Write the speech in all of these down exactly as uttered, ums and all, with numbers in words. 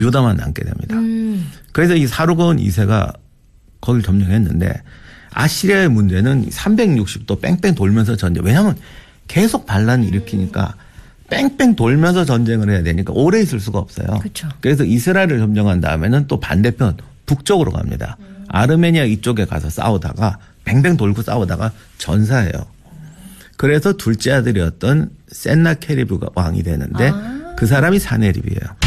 유다만 남게 됩니다. 음. 그래서 이 사르곤 이 세가 거길 점령했는데 아시리아의 문제는 삼백육십 도 뺑뺑 돌면서 전쟁. 왜냐하면 계속 반란을 일으키니까 뺑뺑 돌면서 전쟁을 해야 되니까 오래 있을 수가 없어요. 그쵸. 그래서 이스라엘을 점령한 다음에는 또 반대편 북쪽으로 갑니다. 음. 아르메니아 이쪽에 가서 싸우다가 뱅뱅 돌고 싸우다가 전사해요. 그래서 둘째 아들이었던 센나케리브가 왕이 되는데 아. 그 사람이 사네립이에요.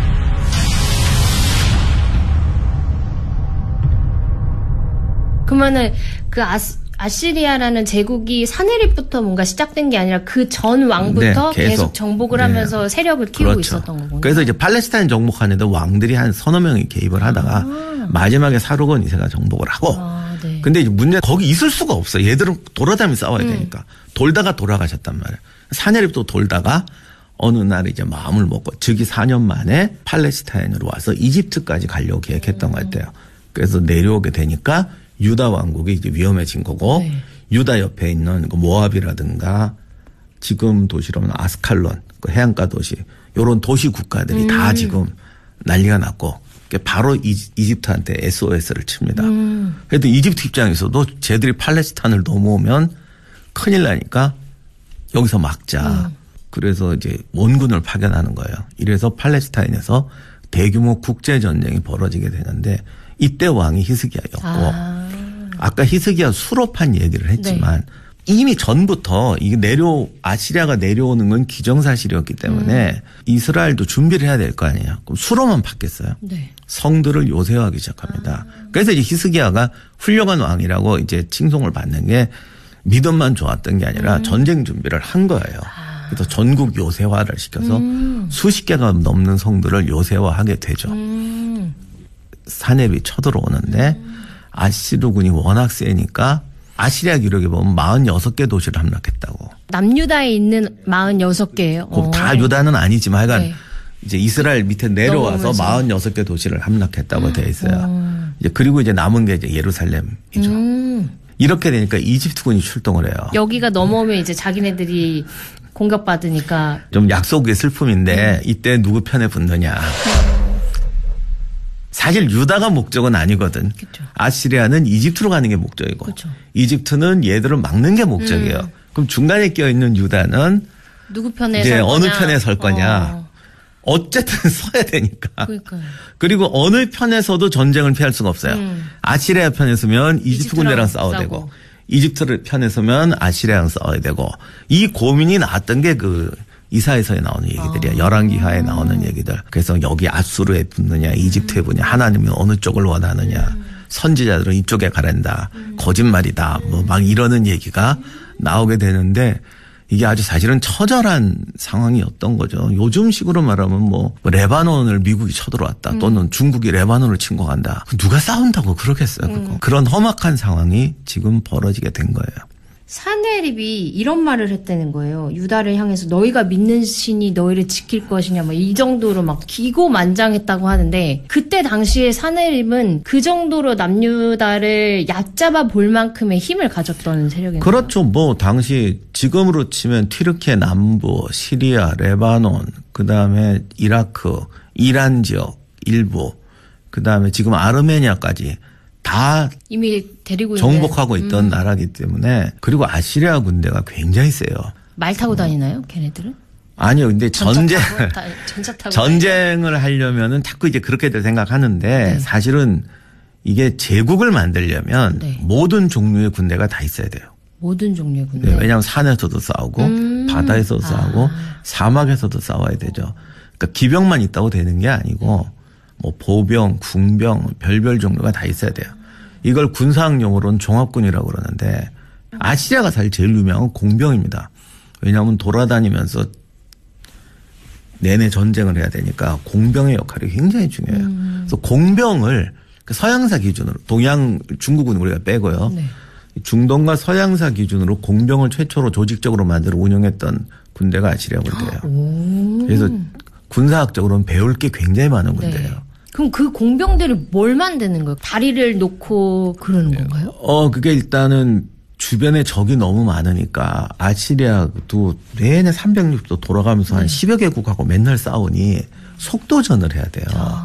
그러면은 그 아스, 아시리아라는 제국이 사네립부터 뭔가 시작된 게 아니라 그 전 왕부터 네, 계속. 계속 정복을 네. 하면서 세력을 키우고 그렇죠. 있었던 거군요. 그래서 이제 팔레스타인 정복하는데 왕들이 한 서너 명이 개입을 하다가 아. 마지막에 사르곤 이 세가 정복을 하고 아, 네. 근데 이제 문제 거기 있을 수가 없어. 얘들은 돌아다니며 싸워야 음. 되니까. 돌다가 돌아가셨단 말이에요. 사네립도 돌다가 어느 날 이제 마음을 먹고 즉위 사 년 만에 팔레스타인으로 와서 이집트까지 가려고 계획했던 음. 것 같아요. 그래서 내려오게 되니까 유다 왕국이 이제 위험해진 거고 네. 유다 옆에 있는 모압이라든가 지금 도시로는 아스칼론 그 해안가 도시 이런 도시 국가들이 음. 다 지금 난리가 났고 바로 이집트한테 에스오에스를 칩니다. 음. 그래도 이집트 입장에서도 쟤들이 팔레스타인을 넘어오면 큰일 나니까 여기서 막자. 음. 그래서 이제 원군을 파견하는 거예요. 이래서 팔레스타인에서 대규모 국제전쟁이 벌어지게 되는데 이때 왕이 히스기야였고 아. 아까 히스기야 수로판 얘기를 했지만 네. 이미 전부터 이게 내려 아시리아가 내려오는 건 기정사실이었기 때문에 음. 이스라엘도 준비를 해야 될 거 아니에요. 그럼 수로만 받겠어요. 네. 성들을 요새화하기 시작합니다. 아. 그래서 이제 히스기야가 훌륭한 왕이라고 이제 칭송을 받는 게 믿음만 좋았던 게 아니라 음. 전쟁 준비를 한 거예요. 아. 그래서 전국 요새화를 시켜서 음. 수십 개가 넘는 성들을 요새화하게 되죠. 음. 사네립이 쳐들어오는데 음. 아시르군이 워낙 세니까 아시리아 기록에 보면 사십육 개 도시를 함락했다고. 남유다에 있는 사십육 개예요. 다 유다는 아니지만 하여간 네. 이제 이스라엘 밑에 내려와서 사십육 개 도시를 함락했다고 되어 있어요. 음. 이제 그리고 이제 남은 게 이제 예루살렘이죠. 음. 이렇게 되니까 이집트군이 출동을 해요. 여기가 넘어오면 이제 자기네들이 공격받으니까. 좀 약속의 슬픔인데 음. 이때 누구 편에 붙느냐. 사실 유다가 목적은 아니거든. 그쵸. 아시리아는 이집트로 가는 게 목적이고 그쵸. 이집트는 얘들을 막는 게 목적이에요. 음. 그럼 중간에 껴있는 유다는 누구 편에 이제 설 어느 거냐. 편에 설 거냐. 어. 어쨌든 서야 되니까. 그러니까요. 그리고 어느 편에서도 전쟁을 피할 수가 없어요. 음. 아시리아 편에 서면 이집트 군대랑 싸워야 되고 이집트 편에 서면 아시리아랑 싸워야 되고 이 고민이 나왔던 게 그 이사에서에 나오는 얘기들이야. 아. 열왕기하에 나오는 얘기들. 그래서 여기 아수르에 붙느냐 이집트에 붙느냐 하나님은 어느 쪽을 원하느냐 음. 선지자들은 이쪽에 가란다. 음. 거짓말이다. 뭐 막 이러는 얘기가 나오게 되는데 이게 아주 사실은 처절한 상황이었던 거죠. 요즘식으로 말하면 뭐 레바논을 미국이 쳐들어왔다. 음. 또는 중국이 레바논을 침공한다. 누가 싸운다고 그러겠어요. 그거. 음. 그런 험악한 상황이 지금 벌어지게 된 거예요. 사네립이 이런 말을 했다는 거예요. 유다를 향해서 너희가 믿는 신이 너희를 지킬 것이냐 뭐 이 정도로 막 기고만장했다고 하는데 그때 당시에 사네립은 그 정도로 남유다를 얕잡아 볼 만큼의 힘을 가졌던 세력이네요. 그렇죠. 뭐 당시 지금으로 치면 튀르키예 남부, 시리아, 레바논, 그다음에 이라크, 이란 지역 일부, 그다음에 지금 아르메니아까지 다 이미 데리고 정복하고 있는. 있던 음. 나라기 때문에 그리고 아시리아 군대가 굉장히 세요. 말 타고 다니나요, 걔네들은? 아니요, 근데 전쟁 타고, 다, 전차 타고 전쟁을 다니나요? 하려면은 자꾸 이제 그렇게들 생각하는데 네. 사실은 이게 제국을 만들려면 네. 모든 종류의 군대가 다 있어야 돼요. 모든 종류의 군대. 네, 왜냐하면 산에서도 싸우고 음. 바다에서도 아. 싸우고 사막에서도 싸워야 되죠. 그러니까 기병만 있다고 되는 게 아니고 뭐 보병, 궁병, 별별 종류가 다 있어야 돼요. 이걸 군사학 용어로는 종합군이라고 그러는데 아시리아가 사실 제일 유명한 건 공병입니다. 왜냐하면 돌아다니면서 내내 전쟁을 해야 되니까 공병의 역할이 굉장히 중요해요. 음. 그래서 공병을 서양사 기준으로 동양 중국은 우리가 빼고요. 네. 중동과 서양사 기준으로 공병을 최초로 조직적으로 만들어 운영했던 군대가 아시리아 군대예요. 오. 그래서 군사학적으로는 배울 게 굉장히 많은 군대예요. 네. 그럼 그 공병들이 뭘 만드는 거예요? 다리를 놓고 그러는 건가요? 어, 그게 일단은 주변에 적이 너무 많으니까 아시리아도 내내 삼백육십 도 돌아가면서 네. 한 십여 개국하고 맨날 싸우니 속도전을 해야 돼요. 아.